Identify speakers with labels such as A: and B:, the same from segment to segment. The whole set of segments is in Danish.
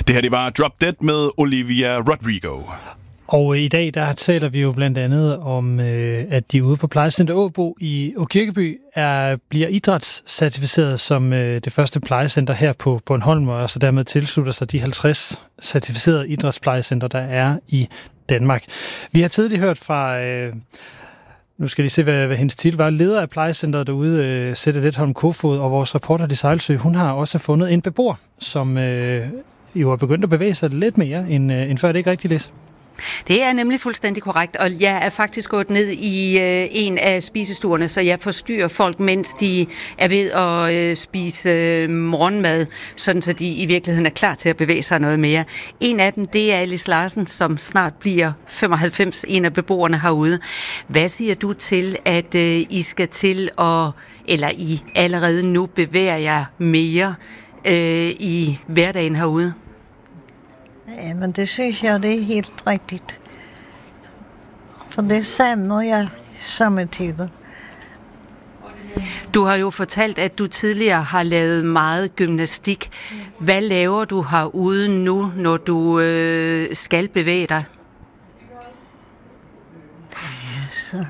A: Det her, det var Drop Dead med Olivia Rodrigo.
B: Og i dag, der taler vi jo blandt andet om, at de ude på plejecenter Åbo i Åkirkeby bliver idrætscertificeret som det første plejecenter her på Bornholm, og så dermed tilslutter sig de 50 certificerede idrætsplejecenter, der er i Danmark. Vi har tidligere hørt fra, nu skal vi se, hvad hendes titel var, leder af plejecenteret derude, Sette Letholm Kofod, og vores reporter Lis Ejlsø, hun har også fundet en beboer, som jo er begyndt at bevæge sig lidt mere end før. Det ikke rigtigt, Lis?
C: Det er nemlig fuldstændig korrekt, og jeg er faktisk gået ned i en af spisestuerne, så jeg forstyrrer folk, mens de er ved at spise morgenmad, sådan så de i virkeligheden er klar til at bevæge sig noget mere. En af dem, det er Alice Larsen, som snart bliver 95, en af beboerne herude. Hvad siger du til, at I skal til eller I allerede nu bevæger jer mere i hverdagen herude?
D: Ja, men det synes jeg, det er helt rigtigt. For det savner jeg sommetider.
C: Du har jo fortalt, at du tidligere har lavet meget gymnastik. Hvad laver du herude nu, når du skal bevæge dig?
D: Altså.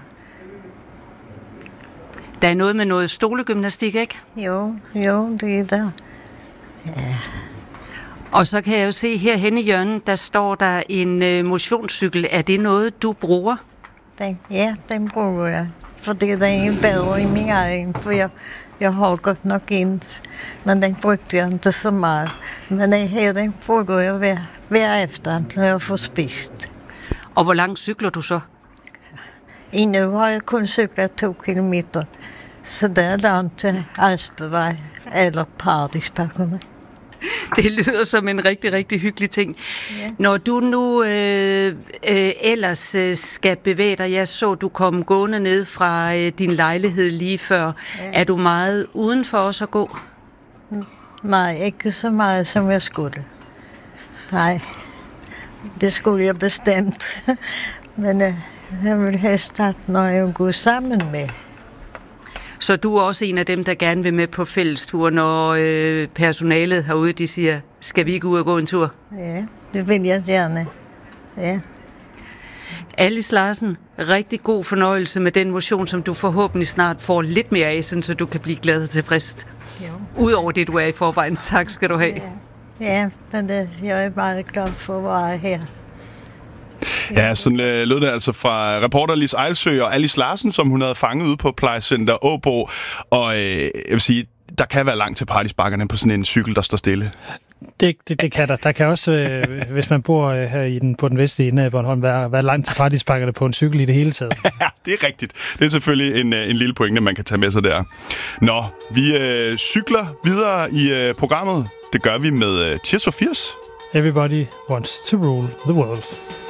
C: Der er noget med noget stolegymnastik, ikke?
D: Jo, det er der. Ja.
C: Og så kan jeg jo se herhenne i hjørnet, der står der en motionscykel. Er det noget, du bruger?
D: Den bruger jeg. Fordi den er bedre i min egen. For jeg har godt nok en, men den brugte jeg ikke så meget. Men den bruger jeg hver aften, når jeg får spist.
C: Og hvor langt cykler du så?
D: Nu har jeg kun cyklet 2 kilometer. Så der er langt til Alsbevej eller Paradisbakkerne.
C: Det lyder som en rigtig, rigtig hyggelig ting. Ja. Når du nu ellers skal bevæge dig, jeg så, du kom gående ned fra din lejlighed lige før. Ja. Er du meget udenfor også at gå?
D: Nej, ikke så meget, som jeg skulle. Nej, det skulle jeg bestemt. Men jeg vil helst have noget at gå sammen med.
C: Så du er også en af dem, der gerne vil med på fællestur, når personalet herude, de siger, skal vi ikke ud og gå en tur?
D: Ja, det vil jeg gerne. Ja.
C: Alice Larsen, rigtig god fornøjelse med den motion, som du forhåbentlig snart får lidt mere af, så du kan blive glad og tilfreds. Udover det, du er i forvejen. Tak skal du have.
D: Ja, men jeg er meget glad for at være her.
A: Ja, sådan lød det altså fra reporter Lis Ejlsø og Alice Larsen, som hun havde fanget ude på plejecenter Åbo. Og jeg vil sige, der kan være langt til Paradisbakkerne på sådan en cykel, der står stille.
B: Det kan der. Der kan også, hvis man bor her på den vestlige ende af Bornholm, være langt til Paradisbakkerne på en cykel i det hele taget.
A: Ja, det er rigtigt. Det er selvfølgelig en lille pointe, man kan tage med sig der. Nå, vi cykler videre i programmet. Det gør vi med Tears for Fears.
B: Everybody wants to rule the world.